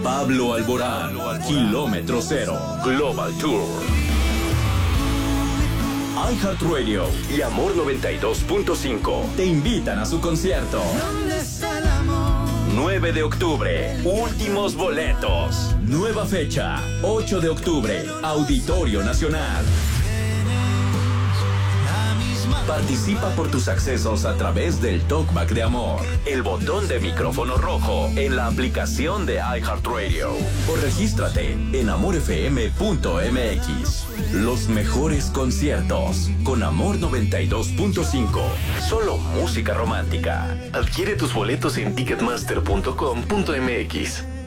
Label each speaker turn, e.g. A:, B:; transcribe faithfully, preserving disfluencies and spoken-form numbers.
A: Pablo Alborán, Kilómetro Cero, Global Tour. iHeartRadio y Amor noventa y dos punto cinco te invitan a su concierto.
B: ¿Dónde está el amor?
A: nueve de octubre, últimos boletos. Nueva fecha, ocho de octubre, Auditorio Nacional. Participa por tus accesos a través del Talkback de Amor, el botón de micrófono rojo en la aplicación de iHeartRadio, o regístrate en amor f m punto m x. Los mejores conciertos con Amor noventa y dos punto cinco. Solo música romántica.
C: Adquiere tus boletos en ticketmaster punto com punto m x.